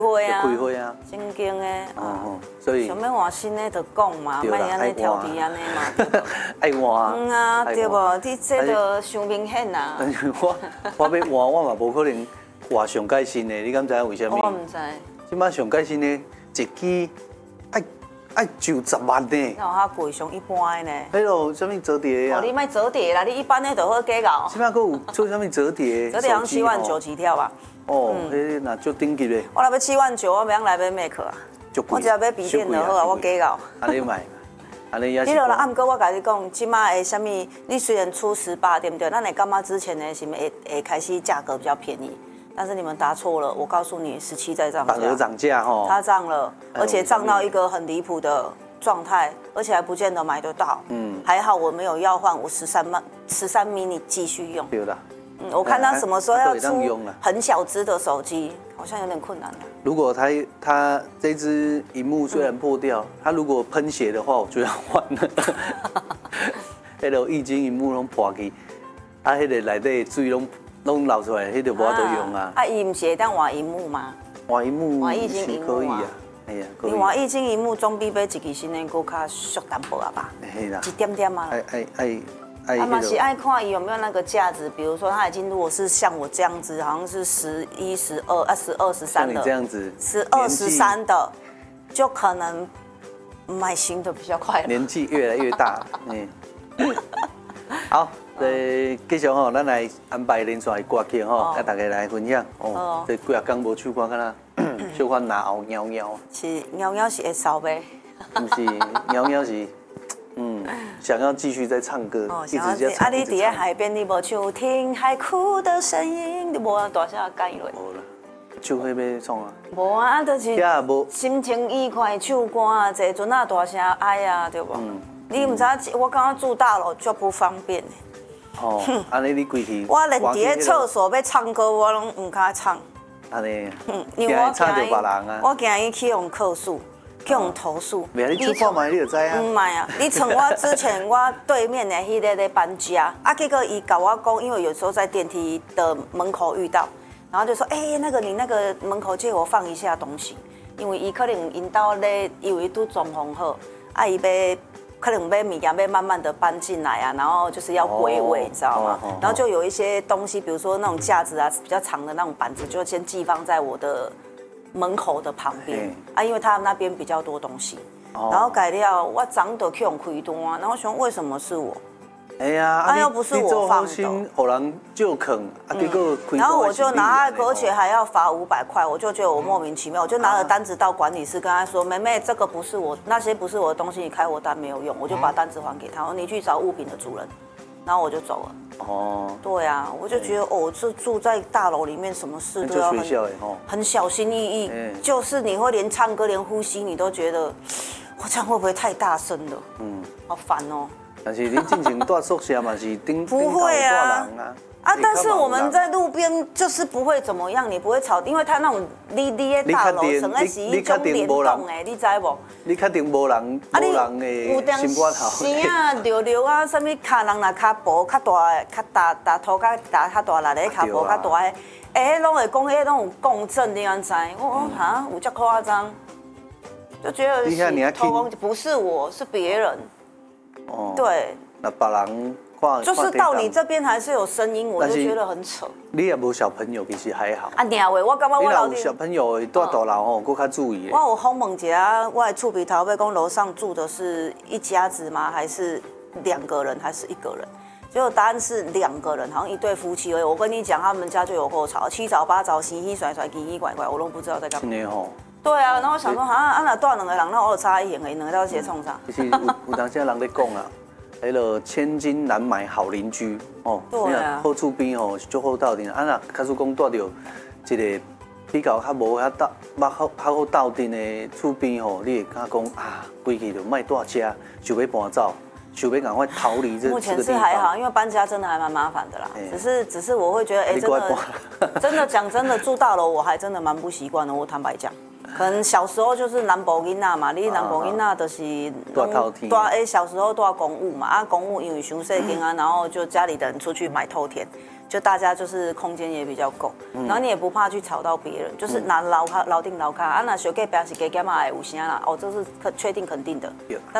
会啊， 开会啊， 正经的所以想要换新的就讲嘛，莫安尼挑剔安尼嘛。 爱换啊，对无？你这个伤明显啊。 我要换，我嘛无可能换上盖新的，你敢知影为什么？ 我唔知。 即摆上盖新的一支爱就10万呢。 那有较贵，上一般的呢。 迄落什么折叠啊？ 哦，你卖折叠啦，你一般的就好计较。 即摆佫有做什么折叠？ 折叠好像7万9起跳吧。 哦，迄那足顶级的。 我若要7万9，我袂来买 Mac 啊。我只要买笔电就好啊，我计较。 安尼买，安尼也是。 你落来，毋过我甲你讲，即马的啥物？你虽然出18，对不对？那你干嘛之前呢？是会开始价格比较便宜？但是你们答错了，我告诉你，17在涨价。 反而涨价哈。 它涨了，而且涨到一个很离谱的状态，而且还不见得买得到。还好我没有要换，我13 mini 继续用。 对啦。 我看他什么时候要出很小只的手机，好像有点困难了。 如果它这只荧幕虽然破掉，它如果喷血的话，我就要换了。迄个液晶荧幕拢破去，啊，迄个内底水拢流出来，迄个无法度用啊。 啊，伊唔是会当换荧幕吗？ 换荧幕换液晶荧幕啊。 哎呀， 你换液晶荧幕总比买一支新的佫较俗淡薄啊吧？ 嘿啦， 一点点嘛。 他嘛是爱看有没有那个架子，比如说他已经如果是像我这样子，好像是11、12、12、13的， 像你这样子 12、13的，就可能买新的比较快了。 年纪越来越大，好，继续吼，咱来安排连续的歌曲吼，甲大家来分享哦。这几啊天无唱歌，敢若小可拿喉喵喵。 是喵喵是会烧呗？ 不是，喵喵是。想要继续在唱歌，一直在唱。 啊，你伫海边，你无唱听海哭的声音，你无大声改落。 无啦，唱迄要创啊。 无啊，就是心情愉快唱歌啊，坐阵啊大声哀啊，对不？你唔知我刚刚住大楼就不方便。 哦，安尼你规气。 我连伫咧厕所要唱歌，我拢唔敢唱。 安尼。 因为我吵着别人啊。 我惊伊去用客诉。去用投诉， 你唱看卖你就知啊。 唔买啊！你像我之前我对面的迄个咧搬家，啊，结果伊甲我讲，因为有时候在电梯的门口遇到，然后就说，那个你那个门口借我放一下东西，因为伊可能因兜咧，以为都装潢好，啊，伊要可能要物件要慢慢的搬进来啊，然后就是要归位，你知道吗？然后就有一些东西，比如说那种架子啊，比较长的那种板子，就先寄放在我的门口的旁边啊，因为他那边比较多东西，然后改掉我长得去用开单，然后想为什么是我？ 哎呀， 又不是我放的， 有人就啃啊，结果然后我就拿，而且还要罚500块，我就觉得我莫名其妙，我就拿了单子到管理室跟他说，妹妹，这个不是我，那些不是我的东西，你开我单没有用，我就把单子还给他，我说你去找物品的主人，然后我就走了。对啊，我就觉得这住在大楼里面，什么事都要很小心翼翼，就是你会连唱歌、连呼吸，你都觉得我这样会不会太大声了？好烦哦。 但是你进前住宿舍嘛是不会啊。但是我们在路边就是不会怎么样，你不会吵，因为他那种你的大楼省在是一种联动的，你知无？ 你确定无人的心肝头？ 是啊，溜啊，什么脚人若脚薄较大，大头较大力的脚薄较大的，拢会讲迄种共振，你安知？我哈有这夸张？就觉得是偷工，不是我是别人。对。 那别人。 就是到你这边还是有声音，我就觉得很扯。 你也无小朋友，其实还好。 啊，娘喂，我感觉我老弟小朋友住大楼吼，搁较注意。 我有访问一下，我的厝边头尾讲楼上住的是一家子吗？还是2个人，还是1个人？结果答案是2个人，好像一对夫妻而已。我跟你讲，他们家就有够吵，7早8早，嘻嘻甩甩，奇奇怪怪，我都不知道在干嘛。 真的吼。 对啊，然后我想说，那住2个人，那我差一点而已，2个到底创啥？ 其实有当时人在讲啊。迄落千金难买好邻居哦， 对啊， 好厝边吼是足好斗阵。若假使讲住着一个比较较无较好斗阵的厝边吼，你会敢讲规气就莫住遮，想要搬走，想要赶快逃离这个地方。 目前是还好，因为搬家真的还蛮麻烦的啦。只是我会觉得，真的讲真的，住大楼我还真的蛮不习惯的。我坦白讲。可能小时候就是南部囡仔嘛，你南部囡仔就是小时候住公寓嘛，公寓因为伤细间然后就家里的人出去买透天， 就大家就是空间也比较够，然后你也不怕去吵到别人，就是拿楼定楼卡啊，那小隔壁是加减嘛有声啦，哦，这是确定肯定的。